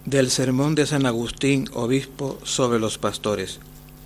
Del sermón de San Agustín, obispo, sobre los pastores.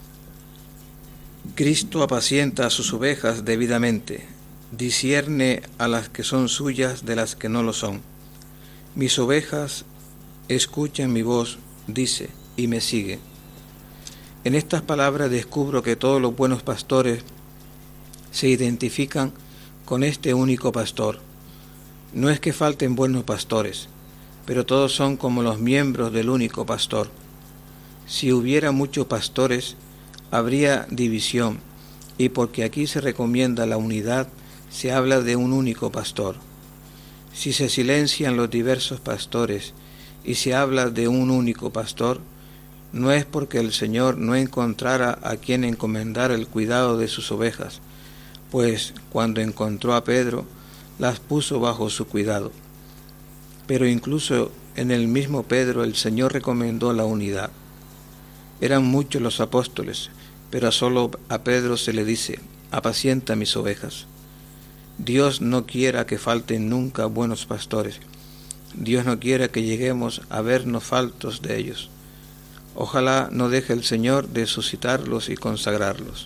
Cristo apacienta a sus ovejas debidamente, discierne a las que son suyas de las que no lo son. Mis ovejas escuchan mi voz, dice, y me siguen. En estas palabras descubro que todos los buenos pastores se identifican con este único pastor. No es que falten buenos pastores, pero todos son como los miembros del único pastor. Si hubiera muchos pastores, habría división, y porque aquí se recomienda la unidad, se habla de un único pastor. Si se silencian los diversos pastores y se habla de un único pastor, no es porque el Señor no encontrara a quien encomendar el cuidado de sus ovejas, pues cuando encontró a Pedro, las puso bajo su cuidado. Pero incluso en el mismo Pedro el Señor recomendó la unidad. Eran muchos los apóstoles, pero solo a Pedro se le dice, apacienta mis ovejas. Dios no quiera que falten nunca buenos pastores. Dios no quiera que lleguemos a vernos faltos de ellos. Ojalá no deje el Señor de suscitarlos y consagrarlos.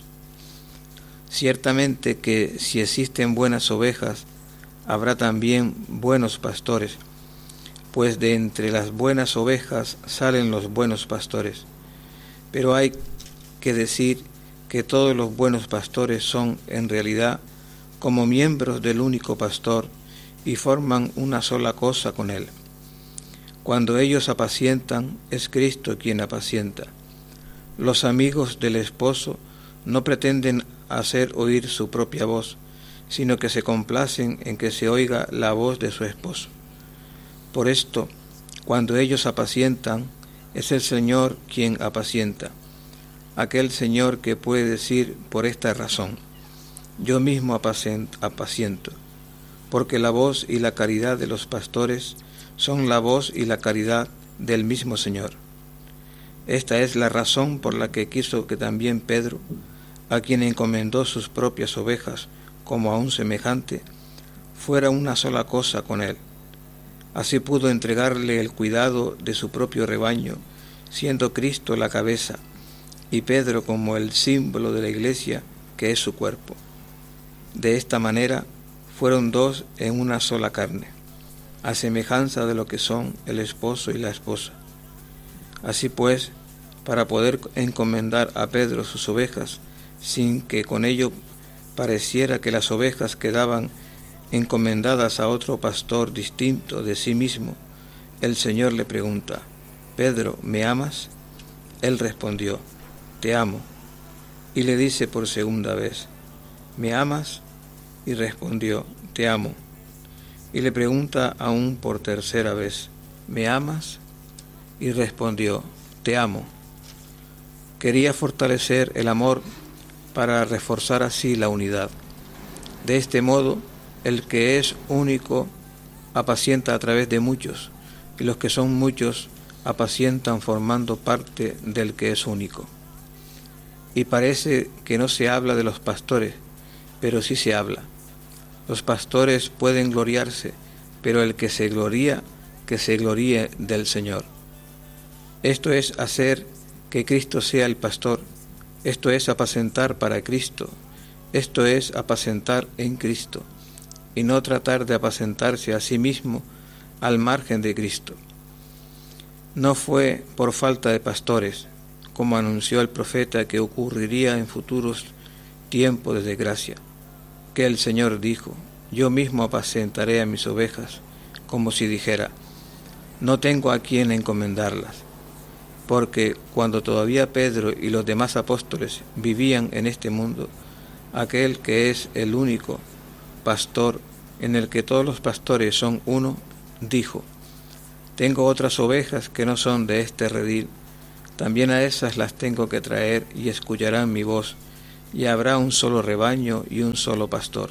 Ciertamente que si existen buenas ovejas, habrá también buenos pastores, pues de entre las buenas ovejas salen los buenos pastores. Pero hay que decir que todos los buenos pastores son, en realidad, como miembros del único pastor y forman una sola cosa con él. Cuando ellos apacientan, es Cristo quien apacienta. Los amigos del esposo no pretenden hacer oír su propia voz, sino que se complacen en que se oiga la voz de su esposo. Por esto, cuando ellos apacientan, es el Señor quien apacienta, aquel Señor que puede decir por esta razón, yo mismo apaciento, porque la voz y la caridad de los pastores son la voz y la caridad del mismo Señor. Esta es la razón por la que quiso que también Pedro, a quien encomendó sus propias ovejas como a un semejante, fuera una sola cosa con él. Así pudo entregarle el cuidado de su propio rebaño, siendo Cristo la cabeza, y Pedro como el símbolo de la Iglesia, que es su cuerpo. De esta manera fueron dos en una sola carne, a semejanza de lo que son el esposo y la esposa. Así pues, para poder encomendar a Pedro sus ovejas, sin que con ello pareciera que las ovejas quedaban encomendadas a otro pastor distinto de sí mismo, el Señor le pregunta, Pedro, ¿me amas? Él respondió, te amo. Y le dice por segunda vez, ¿me amas? Y respondió, te amo. Y le pregunta aún por tercera vez, ¿me amas? Y respondió, te amo. Quería fortalecer el amor para reforzar así la unidad. De este modo, el que es único apacienta a través de muchos, y los que son muchos apacientan formando parte del que es único. Y parece que no se habla de los pastores, pero sí se habla. Los pastores pueden gloriarse, pero el que se gloría, que se gloríe del Señor. Esto es hacer que Cristo sea el pastor, esto es apacentar para Cristo, esto es apacentar en Cristo, y no tratar de apacentarse a sí mismo al margen de Cristo. No fue por falta de pastores, como anunció el profeta que ocurriría en futuros tiempos de desgracia, que el Señor dijo, yo mismo apacentaré a mis ovejas, como si dijera, no tengo a quien encomendarlas, porque cuando todavía Pedro y los demás apóstoles vivían en este mundo, aquel que es el único pastor, en el que todos los pastores son uno, dijo, tengo otras ovejas que no son de este redil, también a esas las tengo que traer y escucharán mi voz, y habrá un solo rebaño y un solo pastor.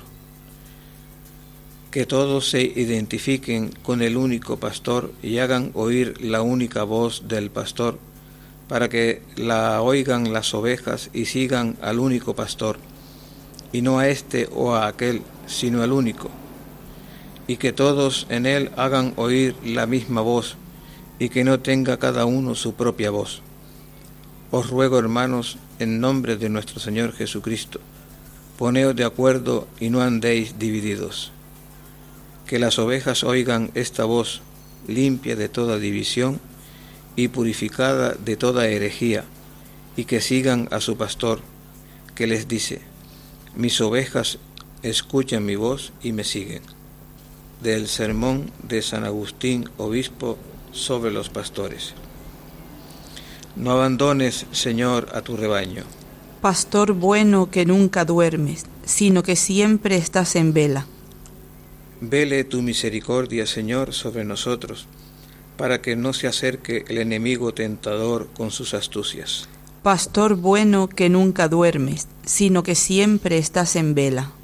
Que todos se identifiquen con el único pastor y hagan oír la única voz del pastor, para que la oigan las ovejas y sigan al único pastor, y no a este o a aquel, sino al único. Y que todos en él hagan oír la misma voz, y que no tenga cada uno su propia voz. Os ruego, hermanos, en nombre de nuestro Señor Jesucristo, poneos de acuerdo y no andéis divididos. Que las ovejas oigan esta voz limpia de toda división y purificada de toda herejía, y que sigan a su pastor, que les dice: mis ovejas escuchan mi voz y me siguen. Del sermón de San Agustín, obispo, sobre los pastores. No abandones, Señor, a tu rebaño. Pastor bueno que nunca duermes, sino que siempre estás en vela. Vele tu misericordia, Señor, sobre nosotros, para que no se acerque el enemigo tentador con sus astucias. Pastor bueno que nunca duermes, sino que siempre estás en vela.